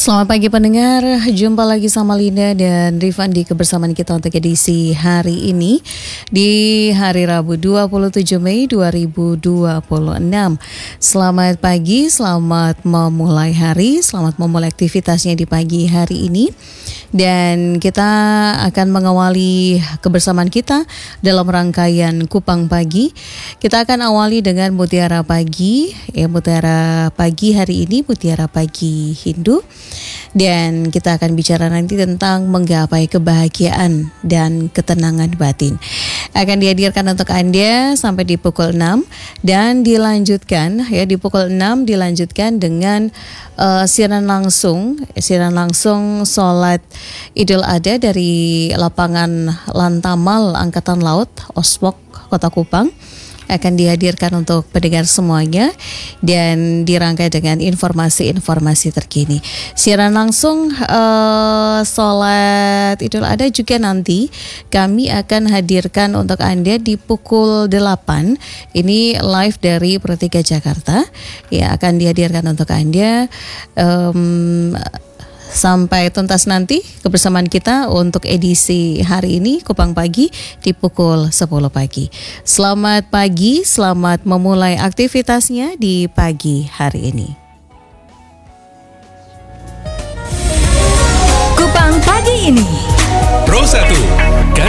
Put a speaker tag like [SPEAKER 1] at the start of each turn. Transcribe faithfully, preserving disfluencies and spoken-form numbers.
[SPEAKER 1] Selamat pagi pendengar, jumpa lagi sama Linda dan Rifan di kebersamaan kita untuk edisi hari ini di hari Rabu dua puluh tujuh Mei dua ribu dua puluh enam. Selamat pagi, selamat memulai hari, selamat memulai aktivitasnya di pagi hari ini. Dan kita akan mengawali kebersamaan kita dalam rangkaian Kupang Pagi. Kita akan awali dengan Mutiara Pagi. Ya, Mutiara Pagi hari ini Mutiara Pagi Hindu. Dan kita akan bicara nanti tentang menggapai kebahagiaan dan ketenangan batin. Akan dihadirkan untuk Anda sampai di pukul enam dan dilanjutkan ya di pukul enam dilanjutkan dengan uh, siaran langsung, siaran langsung sholat Idul Adha dari lapangan Lantamal Angkatan Laut Ospok Kota Kupang. Akan dihadirkan untuk pendengar semuanya dan dirangkai dengan informasi-informasi terkini. Siaran langsung uh, sholat Idul Adha juga nanti kami akan hadirkan untuk Anda di pukul delapan. Ini live dari Pertiga Jakarta. Ya, akan dihadirkan untuk Anda um, sampai tuntas nanti kebersamaan kita untuk edisi hari ini Kupang Pagi di pukul sepuluh pagi. Selamat pagi, selamat memulai aktivitasnya di pagi hari ini.
[SPEAKER 2] Kupang Pagi ini Pro satu